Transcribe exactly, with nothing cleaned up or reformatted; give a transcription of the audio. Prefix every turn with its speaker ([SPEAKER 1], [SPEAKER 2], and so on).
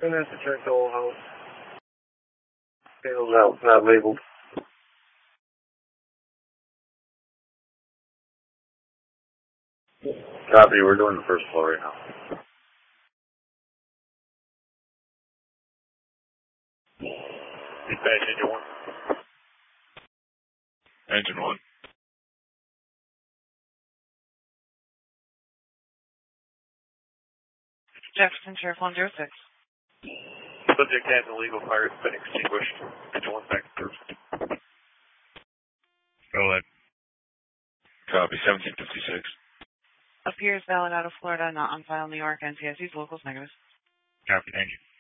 [SPEAKER 1] And that's the check the whole house. Panels out, not labeled. Copy, we're doing the first floor right now. Dispatch, engine one.
[SPEAKER 2] Engine one.
[SPEAKER 3] Jefferson Sheriff one zero six.
[SPEAKER 1] Subject has illegal fire, has been extinguished. Engine one back first.
[SPEAKER 2] Go ahead. Copy, seventeen fifty-six.
[SPEAKER 3] Appears valid out of Florida, not on file New York, N C S E's locals negative.
[SPEAKER 2] Copy, thank you.